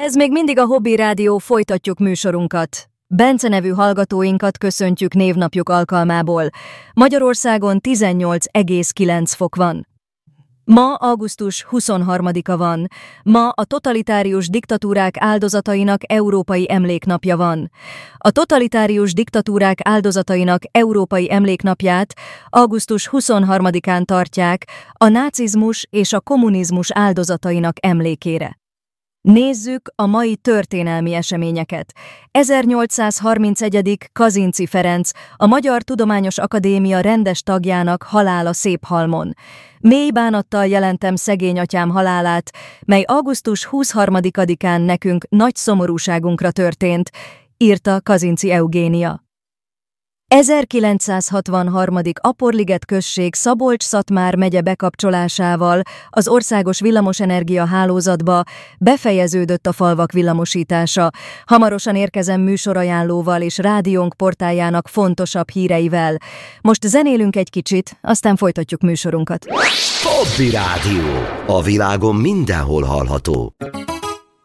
Ez még mindig a Hobby Rádió, folytatjuk műsorunkat. Bence nevű hallgatóinkat köszöntjük névnapjuk alkalmából. Magyarországon 18,9 fok van. Ma augusztus 23-a van. Ma a totalitárius diktatúrák áldozatainak Európai Emléknapja van. A totalitárius diktatúrák áldozatainak Európai Emléknapját augusztus 23-án tartják a nácizmus és a kommunizmus áldozatainak emlékére. Nézzük a mai történelmi eseményeket. 1831. Kazinczy Ferenc, a Magyar Tudományos Akadémia rendes tagjának halála Széphalmon. Mély bánattal jelentem szegény atyám halálát, mely augusztus 23-án nekünk nagy szomorúságunkra történt, írta Kazinczy Eugénia. 1963. Aporliget község Szabolcs-Szatmár megye bekapcsolásával az országos villamosenergia hálózatba befejeződött a falvak villamosítása. Hamarosan érkezem műsorajánlóval és rádiónk portáljának fontosabb híreivel. Most zenélünk egy kicsit, aztán folytatjuk műsorunkat. Hobby Rádió. A világon mindenhol hallható.